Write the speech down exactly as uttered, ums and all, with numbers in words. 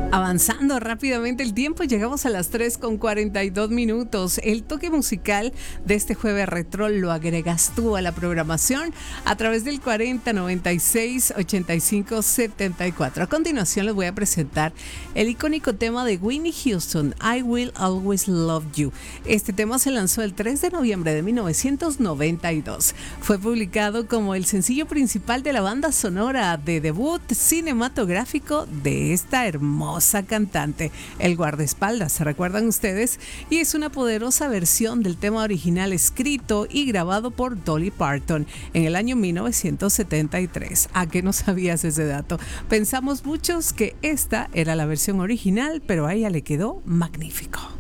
Avanzando rápidamente el tiempo, llegamos a las tres con cuarenta y dos minutos. El toque musical de este jueves retro lo agregas tú a la programación a través del cuarenta noventa y seis ochenta y cinco setenta y cuatro. A continuación les voy a presentar el icónico tema de Whitney Houston, I Will Always Love You. Este tema se lanzó el tres de noviembre de mil novecientos noventa y dos. Fue publicado como el sencillo principal de la banda sonora de debut cinematográfico de esta hermosa cantante, el guardaespaldas, ¿se recuerdan ustedes? Y es una poderosa versión del tema original escrito y grabado por Dolly Parton en el año mil novecientos setenta y tres. ¿A qué no sabías ese dato? Pensamos muchos que esta era la versión original, pero a ella le quedó magnífico.